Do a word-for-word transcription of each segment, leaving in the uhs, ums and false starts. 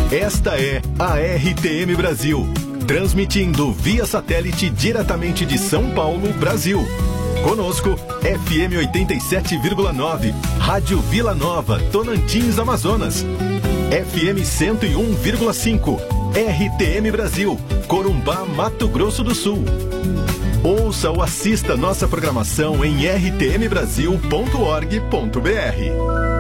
Esta é a R T M Brasil, transmitindo via satélite diretamente de São Paulo, Brasil. Conosco, F M oitenta e sete vírgula nove, Rádio Vila Nova, Tonantins, Amazonas. F M cento e um vírgula cinco, R T M Brasil, Corumbá, Mato Grosso do Sul. Ouça ou assista nossa programação em r t m brasil ponto org ponto b r.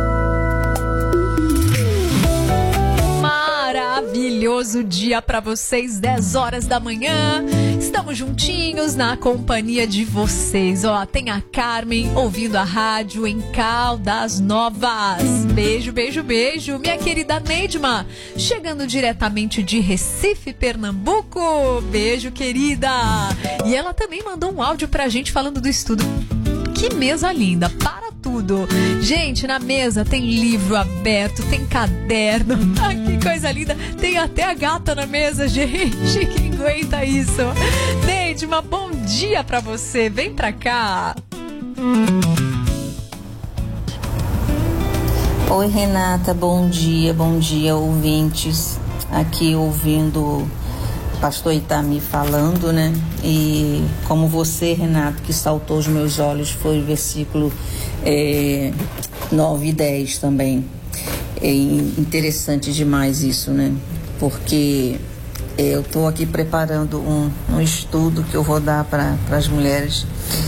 Maravilhoso dia para vocês, dez horas da manhã. Estamos juntinhos na companhia de vocês. Ó, tem a Carmen ouvindo a rádio em Caldas Novas. Beijo, beijo, beijo. Minha querida Neidma, chegando diretamente de Recife, Pernambuco. Beijo, querida. E ela também mandou um áudio pra gente falando do estudo. Que mesa linda, para tudo. Gente, na mesa tem livro aberto, tem caderno. Ah, que coisa linda. Tem até a gata na mesa, gente. Quem aguenta isso? Neidma, bom dia pra você. Vem pra cá. Oi, Renata, bom dia, bom dia, ouvintes. Aqui ouvindo pastor Itami falando, né? E como você, Renato, que saltou os meus olhos, foi o versículo é, nove e dez também. É interessante demais isso, né? Porque é, eu estou aqui preparando um, um estudo que eu vou dar para as mulheres.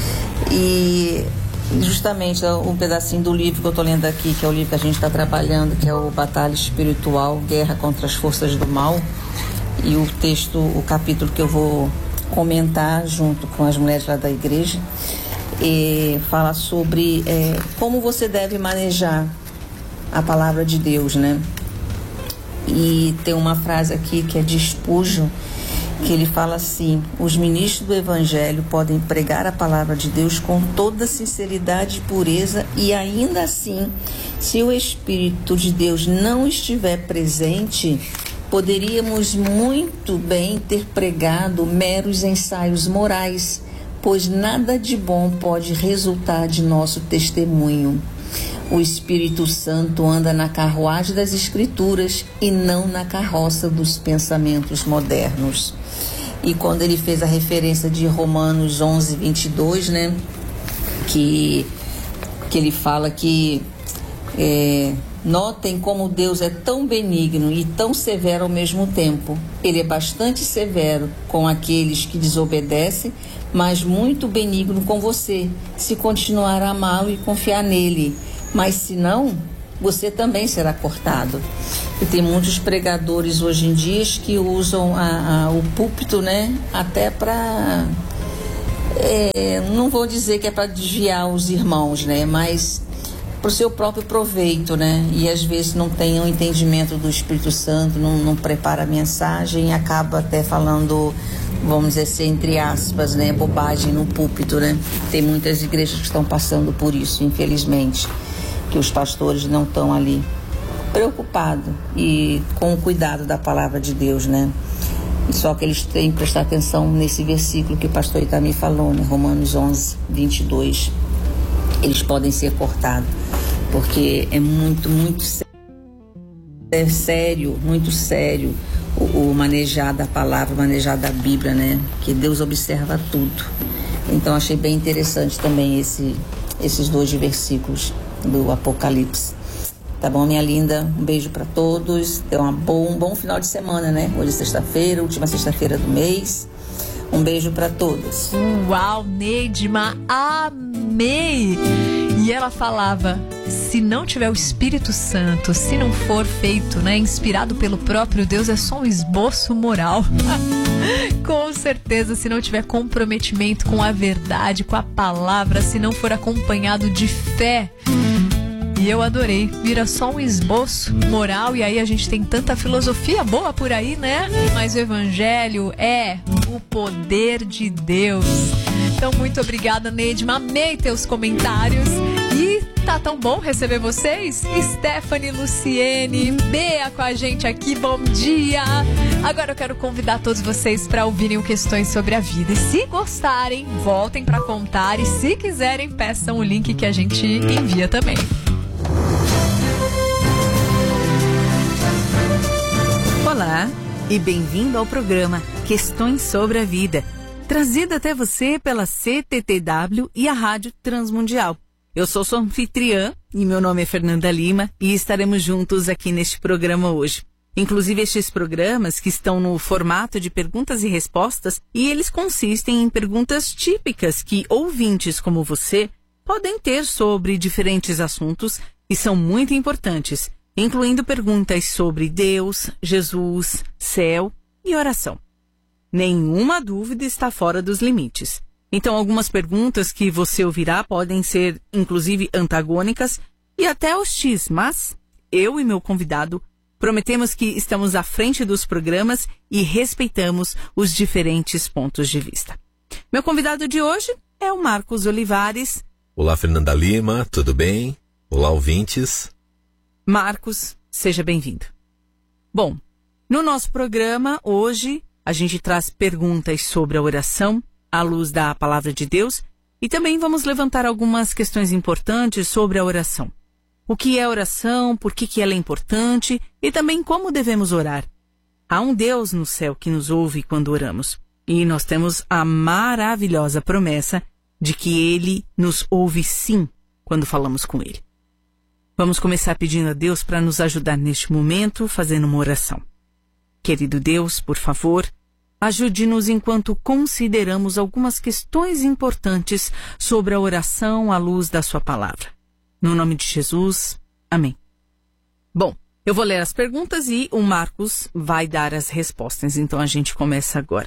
E justamente um pedacinho do livro que eu estou lendo aqui, que é o livro que a gente está trabalhando, que é o Batalha Espiritual, Guerra contra as Forças do Mal. E o texto, o capítulo que eu vou comentar junto com as mulheres lá da igreja, e fala sobre é, como você deve manejar a palavra de Deus, né? E tem uma frase aqui que é de Spurgeon, que ele fala assim: os ministros do evangelho podem pregar a palavra de Deus com toda sinceridade e pureza, e ainda assim, se o Espírito de Deus não estiver presente, poderíamos muito bem ter pregado meros ensaios morais, pois nada de bom pode resultar de nosso testemunho. O Espírito Santo anda na carruagem das Escrituras e não na carroça dos pensamentos modernos. E quando ele fez a referência de Romanos onze, vinte e dois, né, que, que ele fala que é, notem como Deus é tão benigno e tão severo ao mesmo tempo. Ele é bastante severo com aqueles que desobedecem, mas muito benigno com você, se continuar a amá-lo e confiar nele. Mas se não, você também será cortado. E tem muitos pregadores hoje em dia que usam a, a, o púlpito, né, até para... É, não vou dizer que é para desviar os irmãos, né, mas para o seu próprio proveito, né? E às vezes não tem o entendimento do Espírito Santo, não, não prepara a mensagem e acaba até falando, vamos dizer assim, entre aspas, né, bobagem no púlpito, né? Tem muitas igrejas que estão passando por isso, infelizmente, que os pastores não estão ali preocupados e com o cuidado da palavra de Deus, né? E só que eles têm que prestar atenção nesse versículo que o pastor Itami falou, né? Romanos onze, vinte e dois. Eles podem ser cortados, porque é muito, muito é sério, muito sério o, o manejar da palavra, o manejar da Bíblia, né? Que Deus observa tudo. Então achei bem interessante também esse, esses dois versículos do Apocalipse. Tá bom, minha linda? Um beijo para todos. Tenham um bom, um bom final de semana, né? Hoje é sexta-feira, última sexta-feira do mês. Um beijo para todos. Uau, Neidma, amei! E ela falava, se não tiver o Espírito Santo, se não for feito, né, inspirado pelo próprio Deus, é só um esboço moral. Com certeza, se não tiver comprometimento com a verdade, com a palavra, se não for acompanhado de fé. E eu adorei, vira só um esboço moral, e aí a gente tem tanta filosofia boa por aí, né? Mas o evangelho é o poder de Deus. Então, muito obrigada, Neidma, amei teus comentários. E tá tão bom receber vocês. Stephanie, Luciene, Bea com a gente aqui, bom dia. Agora eu quero convidar todos vocês para ouvirem o Questões sobre a Vida. E se gostarem, voltem para contar. E se quiserem, peçam o link que a gente envia também. e bem-vindo ao programa Questões sobre a Vida, trazido até você pela C T T W e a Rádio Transmundial. Eu sou sua anfitriã e meu nome é Fernanda Lima e estaremos juntos aqui neste programa hoje. Inclusive estes programas que estão no formato de perguntas e respostas, e eles consistem em perguntas típicas que ouvintes como você podem ter sobre diferentes assuntos e são muito importantes, incluindo perguntas sobre Deus, Jesus, céu e oração. Nenhuma dúvida está fora dos limites. Então, algumas perguntas que você ouvirá podem ser, inclusive, antagônicas e até hostis, mas eu e meu convidado prometemos que estamos à frente dos programas e respeitamos os diferentes pontos de vista. Meu convidado de hoje é o Marcos Olivares. Olá, Fernanda Lima, tudo bem? Olá, ouvintes. Marcos, seja bem-vindo. Bom, no nosso programa, hoje, a gente traz perguntas sobre a oração, à luz da Palavra de Deus, e também vamos levantar algumas questões importantes sobre a oração. O que é oração, por que, que ela é importante e também como devemos orar. Há um Deus no céu que nos ouve quando oramos, e nós temos a maravilhosa promessa de que Ele nos ouve sim quando falamos com Ele. Vamos começar pedindo a Deus para nos ajudar neste momento, fazendo uma oração. Querido Deus, por favor, ajude-nos enquanto consideramos algumas questões importantes sobre a oração à luz da sua palavra. No nome de Jesus, amém. Bom, eu vou ler as perguntas e o Marcos vai dar as respostas, então a gente começa agora.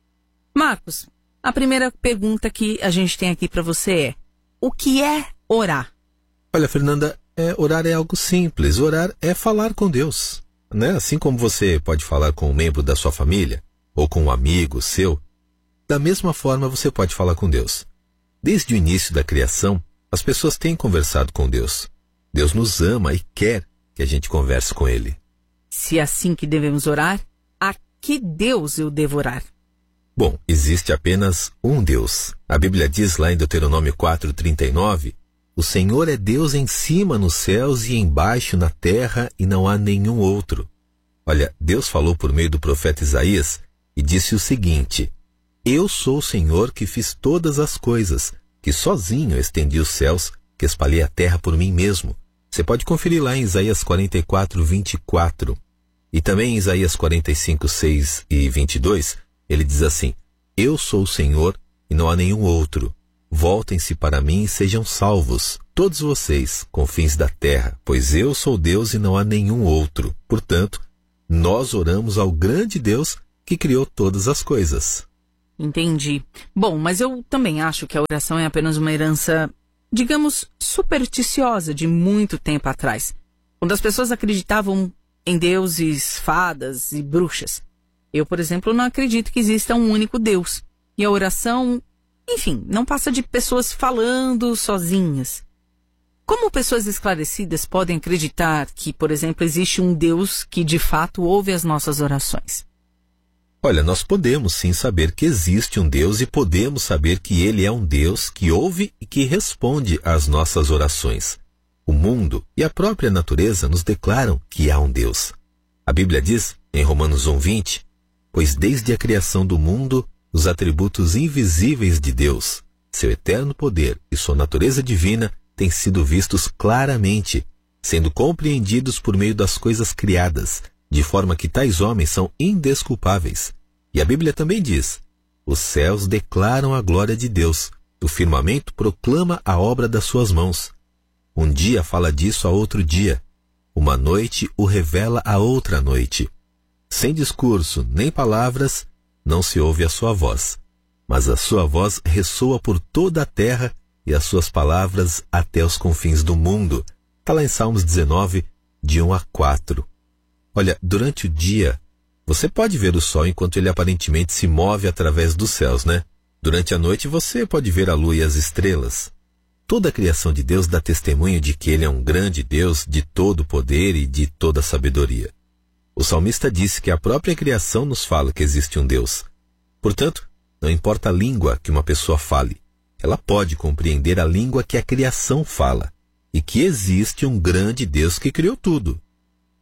Marcos, a primeira pergunta que a gente tem aqui para você é: o que é orar? Olha, Fernanda, é, orar é algo simples. Orar é falar com Deus, né? Assim como você pode falar com um membro da sua família ou com um amigo seu, da mesma forma você pode falar com Deus. Desde o início da criação, as pessoas têm conversado com Deus. Deus nos ama e quer que a gente converse com Ele. Se é assim que devemos orar, a que Deus eu devo orar? Bom, existe apenas um Deus. A Bíblia diz lá em Deuteronômio quatro, trinta e nove, o Senhor é Deus em cima nos céus e embaixo na terra, e não há nenhum outro. Olha, Deus falou por meio do profeta Isaías e disse o seguinte: Eu sou o Senhor que fiz todas as coisas, que sozinho estendi os céus, que espalhei a terra por mim mesmo. Você pode conferir lá em Isaías quarenta e quatro, vinte e quatro. E também em Isaías quarenta e cinco, seis e vinte e dois, ele diz assim: Eu sou o Senhor e não há nenhum outro. Voltem-se para mim e sejam salvos, todos vocês, confins da terra, pois eu sou Deus e não há nenhum outro. Portanto, nós oramos ao grande Deus que criou todas as coisas. Entendi. Bom, mas eu também acho que a oração é apenas uma herança, digamos, supersticiosa de muito tempo atrás, quando as pessoas acreditavam em deuses, fadas e bruxas. Eu, por exemplo, não acredito que exista um único Deus. E a oração, enfim, não passa de pessoas falando sozinhas. Como pessoas esclarecidas podem acreditar que, por exemplo, existe um Deus que de fato ouve as nossas orações? Olha, nós podemos sim saber que existe um Deus e podemos saber que Ele é um Deus que ouve e que responde às nossas orações. O mundo e a própria natureza nos declaram que há um Deus. A Bíblia diz, em Romanos um, vinte, pois desde a criação do mundo, os atributos invisíveis de Deus, seu eterno poder e sua natureza divina têm sido vistos claramente, sendo compreendidos por meio das coisas criadas, de forma que tais homens são indesculpáveis. E a Bíblia também diz: os céus declaram a glória de Deus, o firmamento proclama a obra das suas mãos. Um dia fala disso a outro dia, uma noite o revela a outra noite. Sem discurso nem palavras, não se ouve a sua voz, mas a sua voz ressoa por toda a terra e as suas palavras até os confins do mundo. Está lá em Salmos dezenove, de um a quatro. Olha, durante o dia, você pode ver o sol enquanto ele aparentemente se move através dos céus, né? Durante a noite você pode ver a lua e as estrelas. Toda a criação de Deus dá testemunho de que Ele é um grande Deus de todo poder e de toda sabedoria. O salmista disse que a própria criação nos fala que existe um Deus. Portanto, não importa a língua que uma pessoa fale, ela pode compreender a língua que a criação fala, e que existe um grande Deus que criou tudo.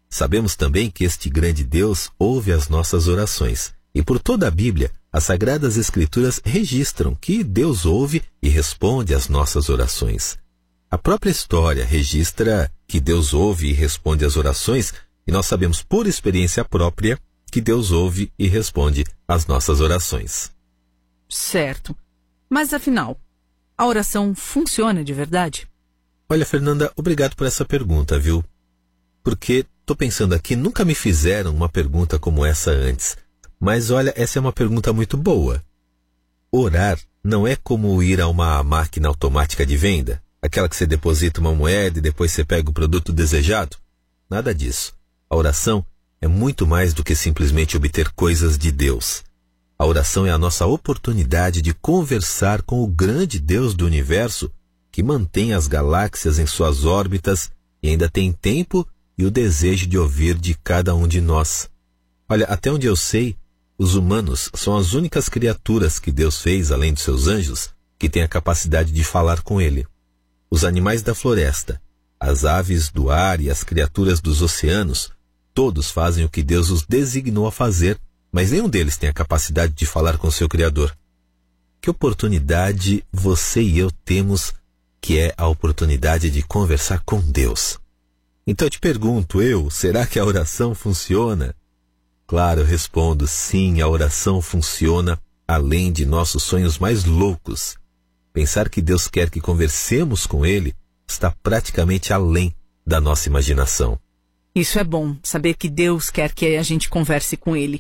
Sabemos também que este grande Deus ouve as nossas orações. E por toda a Bíblia, as Sagradas Escrituras registram que Deus ouve e responde às nossas orações. A própria história registra que Deus ouve e responde às orações, e nós sabemos por experiência própria que Deus ouve e responde às nossas orações. Certo. Mas afinal, a oração funciona de verdade? Olha, Fernanda, obrigado por essa pergunta, viu? Porque estou pensando aqui, nunca me fizeram uma pergunta como essa antes. Mas olha, essa é uma pergunta muito boa. Orar não é como ir a uma máquina automática de venda, aquela que você deposita uma moeda e depois você pega o produto desejado. Nada disso. A oração é muito mais do que simplesmente obter coisas de Deus. A oração é a nossa oportunidade de conversar com o grande Deus do universo que mantém as galáxias em suas órbitas e ainda tem tempo e o desejo de ouvir de cada um de nós. Olha, até onde eu sei, os humanos são as únicas criaturas que Deus fez, além dos seus anjos, que têm a capacidade de falar com Ele. Os animais da floresta, as aves do ar e as criaturas dos oceanos, todos fazem o que Deus os designou a fazer, mas nenhum deles tem a capacidade de falar com seu Criador. Que oportunidade você e eu temos, que é a oportunidade de conversar com Deus. Então eu te pergunto, eu, será que a oração funciona? Claro, eu respondo, sim, a oração funciona além de nossos sonhos mais loucos. Pensar que Deus quer que conversemos com Ele está praticamente além da nossa imaginação. Isso é bom, saber que Deus quer que a gente converse com Ele.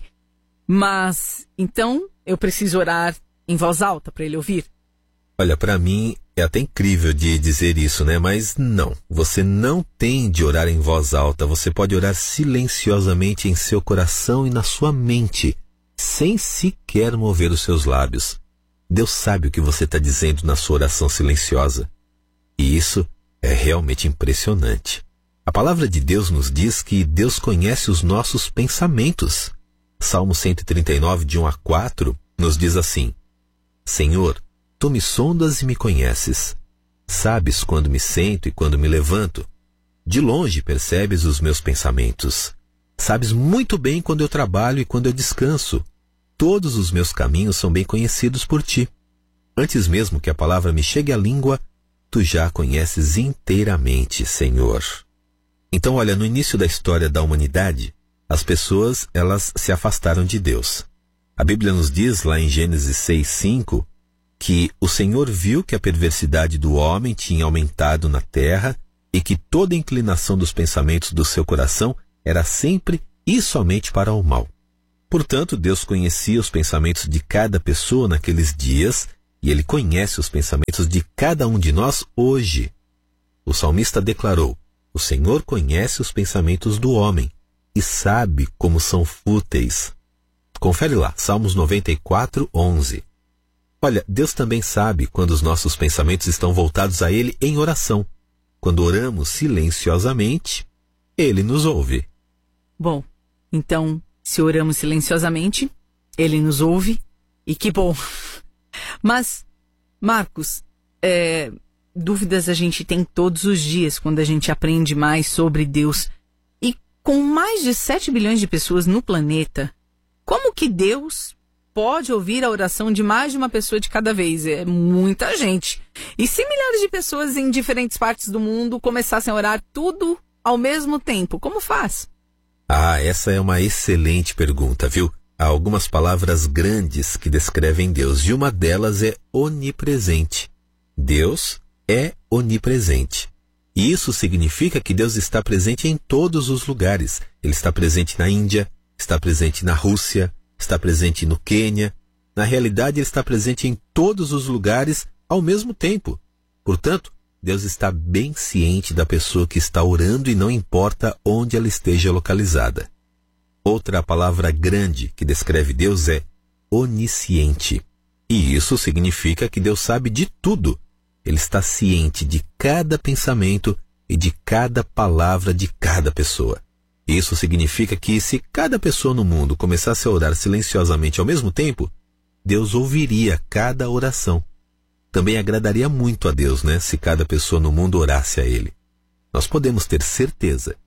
Mas, então, eu preciso orar em voz alta para Ele ouvir? Olha, para mim é até incrível de dizer isso, né? Mas não, você não tem de orar em voz alta. Você pode orar silenciosamente em seu coração e na sua mente, sem sequer mover os seus lábios. Deus sabe o que você está dizendo na sua oração silenciosa. E isso é realmente impressionante. A palavra de Deus nos diz que Deus conhece os nossos pensamentos. Salmo cento e trinta e nove, de um a quatro, nos diz assim: Senhor, Tu me sondas e me conheces. Sabes quando me sento e quando me levanto. De longe percebes os meus pensamentos. Sabes muito bem quando eu trabalho e quando eu descanso. Todos os meus caminhos são bem conhecidos por Ti. Antes mesmo que a palavra me chegue à língua, Tu já a conheces inteiramente, Senhor. Então, olha, no início da história da humanidade, as pessoas, elas se afastaram de Deus. A Bíblia nos diz, lá em Gênesis seis, cinco, que o Senhor viu que a perversidade do homem tinha aumentado na terra e que toda inclinação dos pensamentos do seu coração era sempre e somente para o mal. Portanto, Deus conhecia os pensamentos de cada pessoa naqueles dias e Ele conhece os pensamentos de cada um de nós hoje. O salmista declarou: O Senhor conhece os pensamentos do homem e sabe como são fúteis. Confere lá, Salmos noventa e quatro, onze. Olha, Deus também sabe quando os nossos pensamentos estão voltados a Ele em oração. Quando oramos silenciosamente, Ele nos ouve. Bom, então, se oramos silenciosamente, Ele nos ouve, e que bom. Mas, Marcos, é, dúvidas a gente tem todos os dias quando a gente aprende mais sobre Deus. E com mais de sete bilhões de pessoas no planeta, como que Deus pode ouvir a oração de mais de uma pessoa de cada vez? É muita gente. E se milhares de pessoas em diferentes partes do mundo começassem a orar tudo ao mesmo tempo, como faz? Ah, essa é uma excelente pergunta, viu? Há algumas palavras grandes que descrevem Deus, e uma delas é onipresente. Deus é onipresente. E isso significa que Deus está presente em todos os lugares. Ele está presente na Índia, está presente na Rússia, está presente no Quênia. Na realidade, Ele está presente em todos os lugares ao mesmo tempo. Portanto, Deus está bem ciente da pessoa que está orando e não importa onde ela esteja localizada. Outra palavra grande que descreve Deus é onisciente. E isso significa que Deus sabe de tudo. Ele está ciente de cada pensamento e de cada palavra de cada pessoa. Isso significa que se cada pessoa no mundo começasse a orar silenciosamente ao mesmo tempo, Deus ouviria cada oração. Também agradaria muito a Deus, né, se cada pessoa no mundo orasse a Ele. Nós podemos ter certeza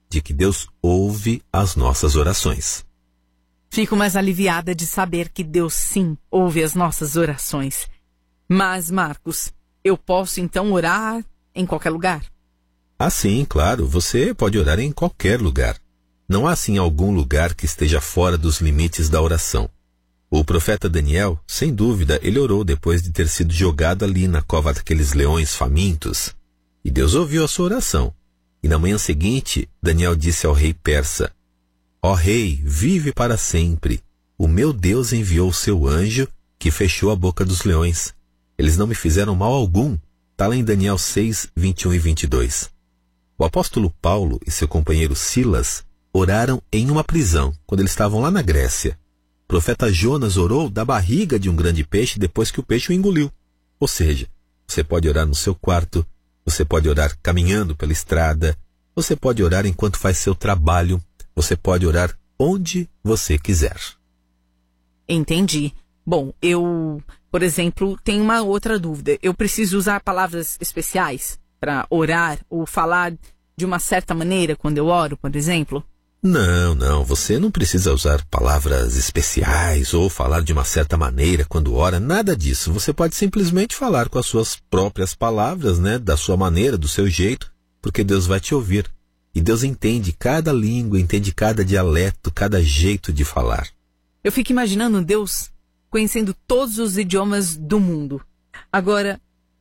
de que Deus ouve as nossas orações. Fico mais aliviada de saber que Deus sim ouve as nossas orações. Mas, Marcos, eu posso então orar em qualquer lugar? Ah, sim, claro, você pode orar em qualquer lugar. Não há, assim, algum lugar que esteja fora dos limites da oração. O profeta Daniel, sem dúvida, ele orou depois de ter sido jogado ali na cova daqueles leões famintos. E Deus ouviu a sua oração. E na manhã seguinte, Daniel disse ao rei persa: Ó rei, vive para sempre. O meu Deus enviou o seu anjo que fechou a boca dos leões. Eles não me fizeram mal algum. Está lá em Daniel seis, vinte e um e vinte e dois. O apóstolo Paulo e seu companheiro Silas oraram em uma prisão, quando eles estavam lá na Grécia. O profeta Jonas orou da barriga de um grande peixe depois que o peixe o engoliu. Ou seja, você pode orar no seu quarto, você pode orar caminhando pela estrada, você pode orar enquanto faz seu trabalho, você pode orar onde você quiser. Entendi. Bom, eu, por exemplo, tenho uma outra dúvida. Eu preciso usar palavras especiais para orar ou falar de uma certa maneira quando eu oro, por exemplo? Não, não, você não precisa usar palavras especiais ou falar de uma certa maneira quando ora, nada disso. Você pode simplesmente falar com as suas próprias palavras, né, da sua maneira, do seu jeito, porque Deus vai te ouvir. E Deus entende cada língua, entende cada dialeto, cada jeito de falar. Eu fico imaginando Deus conhecendo todos os idiomas do mundo. Agora,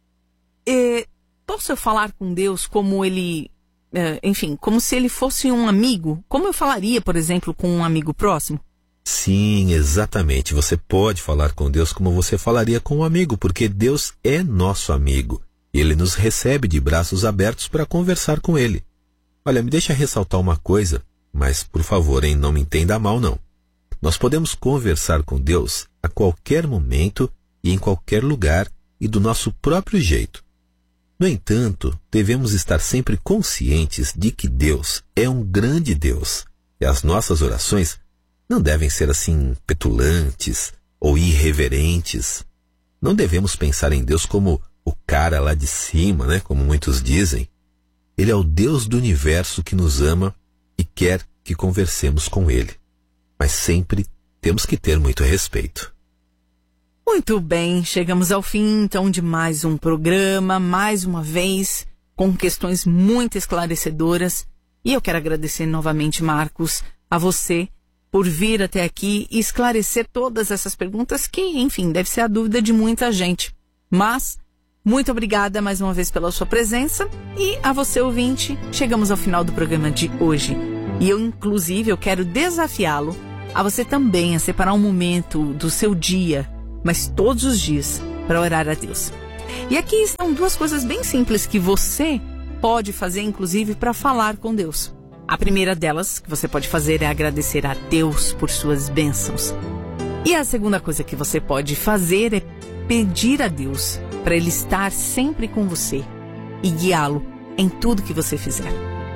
é, posso eu falar com Deus como ele... enfim, como se ele fosse um amigo? Como eu falaria, por exemplo, com um amigo próximo? Sim, exatamente. Você pode falar com Deus como você falaria com um amigo, porque Deus é nosso amigo. E Ele nos recebe de braços abertos para conversar com Ele. Olha, me deixa ressaltar uma coisa, mas, por favor, hein, não me entenda mal, não. Nós podemos conversar com Deus a qualquer momento e em qualquer lugar e do nosso próprio jeito. No entanto, devemos estar sempre conscientes de que Deus é um grande Deus e as nossas orações não devem ser assim petulantes ou irreverentes. Não devemos pensar em Deus como o cara lá de cima, né, como muitos dizem. Ele é o Deus do universo que nos ama e quer que conversemos com Ele. Mas sempre temos que ter muito respeito. Muito bem, chegamos ao fim então de mais um programa, mais uma vez, com questões muito esclarecedoras. E eu quero agradecer novamente, Marcos, a você por vir até aqui e esclarecer todas essas perguntas que, enfim, deve ser a dúvida de muita gente. Mas, muito obrigada mais uma vez pela sua presença e a você, ouvinte, chegamos ao final do programa de hoje. E eu, inclusive, eu quero desafiá-lo a você também a separar um momento do seu dia, mas todos os dias, para orar a Deus. E aqui estão duas coisas bem simples que você pode fazer, inclusive, para falar com Deus. A primeira delas que você pode fazer é agradecer a Deus por suas bênçãos. E a segunda coisa que você pode fazer é pedir a Deus para Ele estar sempre com você e guiá-lo em tudo que você fizer.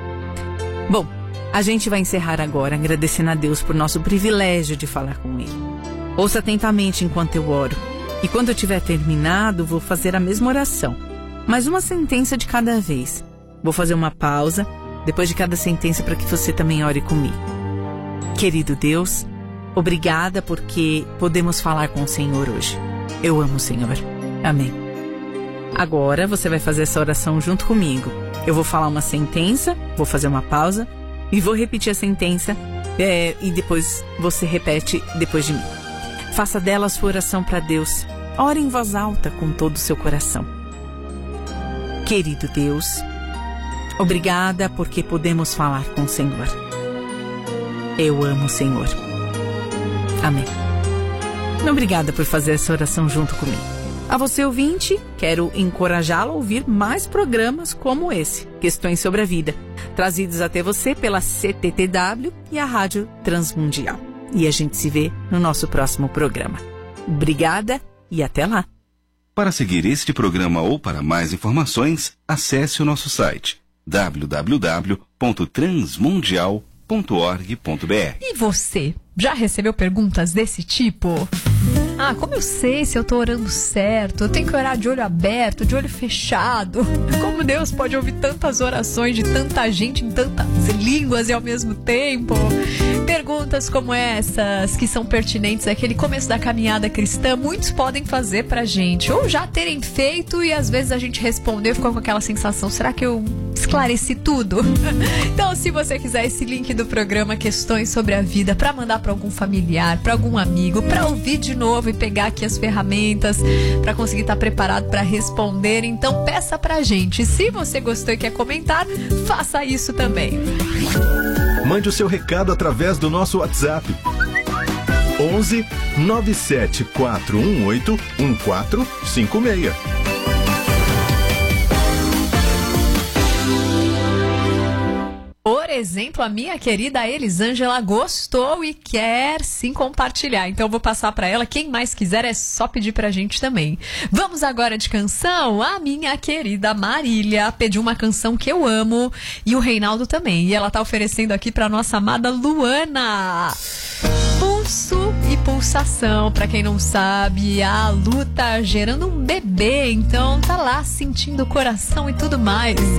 Bom, a gente vai encerrar agora agradecendo a Deus por nosso privilégio de falar com Ele. Ouça atentamente enquanto eu oro. E quando eu tiver terminado, vou fazer a mesma oração, mas uma sentença de cada vez. Vou fazer uma pausa depois de cada sentença para que você também ore comigo. Querido Deus, obrigada porque podemos falar com o Senhor hoje. Eu amo o Senhor. Amém. Agora você vai fazer essa oração junto comigo. Eu vou falar uma sentença, vou fazer uma pausa e vou repetir a sentença é, e depois você repete depois de mim. Faça dela a sua oração para Deus. Ore em voz alta com todo o seu coração. Querido Deus, obrigada porque podemos falar com o Senhor. Eu amo o Senhor. Amém. Obrigada por fazer essa oração junto comigo. A você, ouvinte, quero encorajá-lo a ouvir mais programas como esse, Questões sobre a Vida, trazidos até você pela C T T W e a Rádio Transmundial. E a gente se vê no nosso próximo programa. Obrigada e até lá. Para seguir este programa ou para mais informações, acesse o nosso site w w w ponto transmundial ponto org ponto b r. E você, já recebeu perguntas desse tipo? Ah, como eu sei se eu tô orando certo? Eu tenho que orar de olho aberto, de olho fechado. Como Deus pode ouvir tantas orações de tanta gente em tantas línguas e ao mesmo tempo? Perguntas como essas, que são pertinentes àquele começo da caminhada cristã, muitos podem fazer pra gente, ou já terem feito e às vezes a gente respondeu e ficou com aquela sensação, será que eu esclareci tudo? Então, se você quiser esse link do programa Questões sobre a Vida pra mandar pra algum familiar, pra algum amigo, pra ouvir de novo e pegar aqui as ferramentas pra conseguir estar preparado pra responder, então peça pra gente. Se você gostou e quer comentar, faça isso também. Mande o seu recado através do nosso WhatsApp. onze nove sete quatro um oito um quatro cinco seis. Por exemplo, a minha querida Elisângela gostou e quer sim compartilhar. Então eu vou passar para ela. Quem mais quiser é só pedir pra gente também. Vamos agora de canção. A minha querida Marília pediu uma canção que eu amo e o Reinaldo também. E ela tá oferecendo aqui pra nossa amada Luana. Pulso e pulsação, pra quem não sabe, a Lu tá gerando um bebê, então tá lá sentindo o coração e tudo mais.